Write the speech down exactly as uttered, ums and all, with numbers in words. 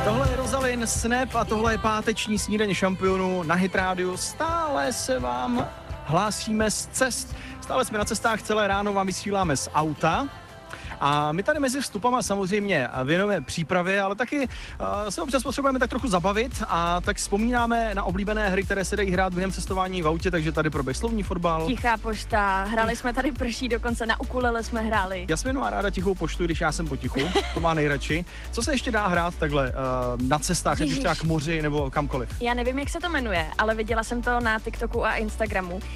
Tohle je Rozalin, Snap a tohle je páteční snídaně šampionů na Hit Radio. Stále se vám hlásíme z cest. Stále jsme na cestách, celé ráno vám vysíláme z auta. A my tady mezi vstupama samozřejmě věnujeme přípravě, ale taky uh, se občas potřebujeme tak trochu zabavit a tak vzpomínáme na oblíbené hry, které se dají hrát během cestování v autě, takže tady proběh slovní fotbal. Tichá pošta, hráli jsme tady prší, dokonce na ukulele jsme hráli. Jasmín má ráda tichou poštu, když já jsem potichu, to má nejradši. Co se ještě dá hrát takhle uh, na cestách, ať už třeba k moři nebo kamkoliv? Já nevím, jak se to jmenuje, ale viděla jsem to na TikToku a Instagramu.